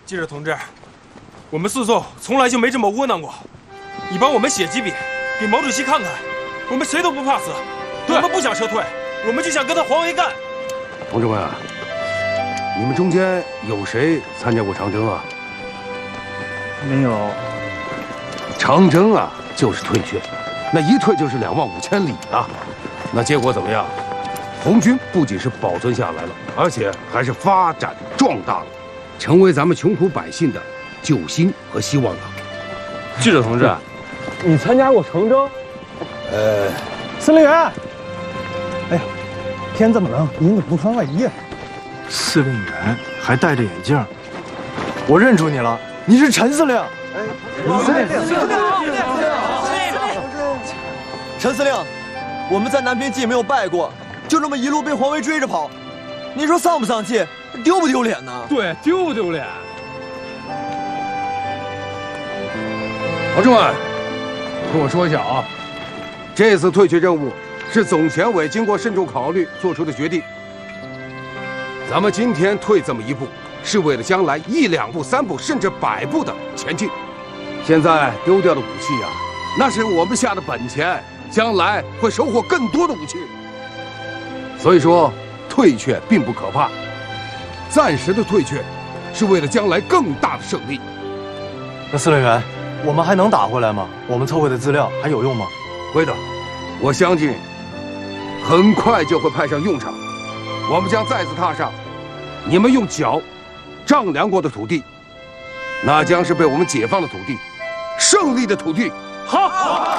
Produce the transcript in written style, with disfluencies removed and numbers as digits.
记者同志，我们四纵从来就没这么窝囊过。你帮我们写几笔，给毛主席看看，我们谁都不怕死。我们不想撤退，我们就想跟他黄维干。 同志们，你们中间有谁参加过长征啊？ 没有。 长征啊，就是退却，那一退就是25000里啊。那结果怎么样？红军不仅是保存下来了，而且还是发展壮大了，成为咱们穷苦百姓的救星和希望啊！ 记者同志，你参加过长征？司令员，哎呀，天这么冷，您怎么不穿外衣啊？司令员还戴着眼镜，我认出你了，你是陈司令。 司令，陈司令，我们在南平既没有败过，就这么一路被黄维追着跑，你说丧不丧气，丢不丢脸呢？ 对，丢不丢脸？ 同志们，跟我说一下啊，这次退却任务是总前委经过慎重考虑做出的决定。咱们今天退这么一步，是为了将来1、2步、3步甚至100步的前进。现在丢掉的武器啊，那是我们下的本钱，将来会收获更多的武器。所以说，退却并不可怕，暂时的退却，是为了将来更大的胜利。 那司令员，我们还能打回来吗？我们凑回的资料还有用吗？ 会的，我相信很快就会派上用场。我们将再次踏上你们用脚丈量过的土地，那将是被我们解放的土地，胜利的土地。